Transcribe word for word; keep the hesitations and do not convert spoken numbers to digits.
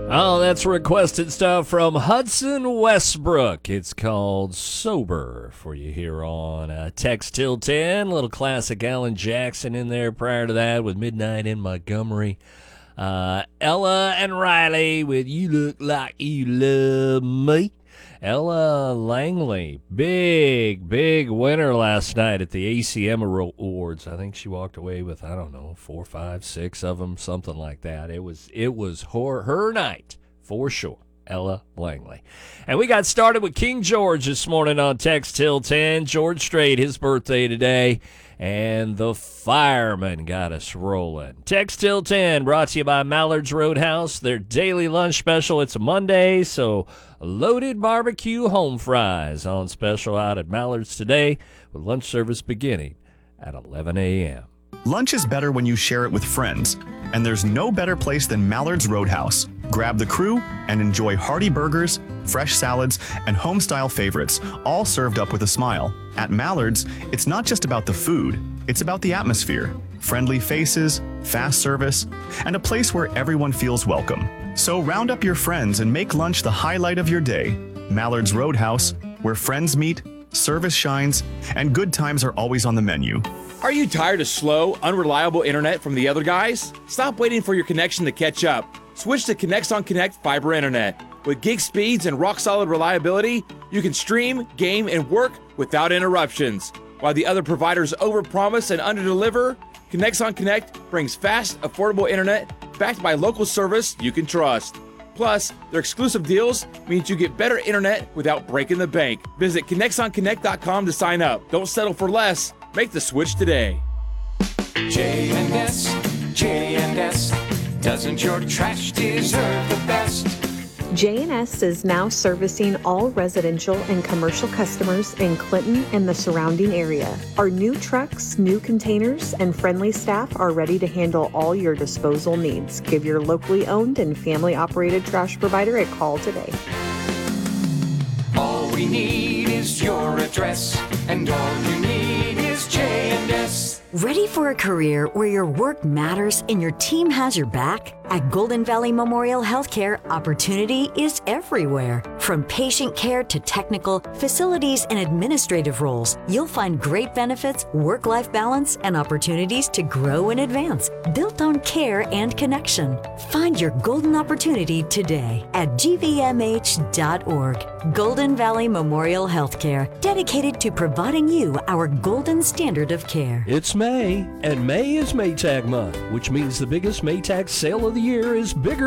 Oh, that's requested stuff from Hudson Westbrook. It's called Sober for you here on uh, Text Till ten. Little classic Alan Jackson in there prior to that with Midnight in Montgomery. Uh, Ella and Riley with You Look Like You Love Me. Ella Langley, big, big winner last night at the A C M Awards. I think she walked away with, I don't know, four, five, six of them, something like that. It was it was her, her night, for sure, Ella Langley. And we got started with King George this morning on Text Till ten. George Strait, his birthday today. And the firemen got us rolling. Text Till ten brought to you by Mallard's Roadhouse. Their daily lunch special. It's a Monday, so loaded barbecue home fries on special out at Mallard's today with lunch service beginning at eleven a.m. Lunch is better when you share it with friends, and there's no better place than Mallard's Roadhouse. Grab the crew and enjoy hearty burgers, fresh salads, and home-style favorites, all served up with a smile. At Mallard's, it's not just about the food, it's about the atmosphere. Friendly faces, fast service, and a place where everyone feels welcome. So round up your friends and make lunch the highlight of your day. Mallard's Roadhouse, where friends meet, service shines, and good times are always on the menu. Are you tired of slow, unreliable internet from the other guys? Stop waiting for your connection to catch up. Switch to Connects on Connect Fiber Internet. With gig speeds and rock-solid reliability, you can stream, game, and work without interruptions. While the other providers overpromise and underdeliver, Connects on Connect brings fast, affordable internet backed by local service you can trust. Plus, their exclusive deals means you get better internet without breaking the bank. Visit connects on connect dot com to sign up. Don't settle for less. Make the switch today. J and S, J and S, doesn't your trash deserve the best? J and S is now servicing all residential and commercial customers in Clinton and the surrounding area. Our new trucks, new containers, and friendly staff are ready to handle all your disposal needs. Give your locally owned and family-operated trash provider a call today. All we need is your address, and all you need is J and S. Ready for a career where your work matters and your team has your back? At Golden Valley Memorial Healthcare, opportunity is everywhere. From patient care to technical, facilities, and administrative roles, you'll find great benefits, work-life balance, and opportunities to grow and advance, built on care and connection. Find your golden opportunity today at g v m h dot org. Golden Valley Memorial Healthcare, dedicated to providing you our golden standard of care. It's May, and May is Maytag month, which means the biggest Maytag sale of the year is bigger